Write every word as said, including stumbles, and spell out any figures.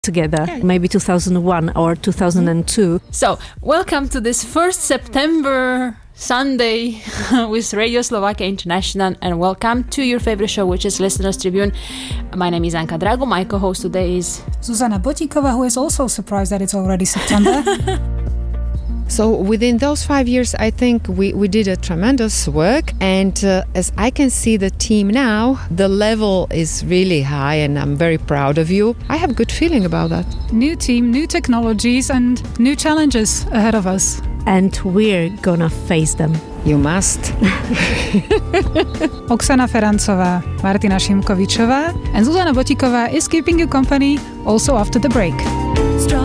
together, yeah. Maybe two thousand one or two thousand two. So, welcome to this first September Sunday with Radio Slovakia International, and welcome to your favorite show, which is Listeners Tribune. My name is Anka Drago. My co-host today is Zuzana Botikova, who is also surprised that it's already September. So within those five years, I think we, we did a tremendous work. And uh, as I can see the team now, the level is really high and I'm very proud of you. I have a good feeling about that. New team, new technologies and new challenges ahead of us. And we're gonna face them. You must. Oksana Ferancová, Martina Šimkovičová and Zuzana Botikova is keeping you company also after the break.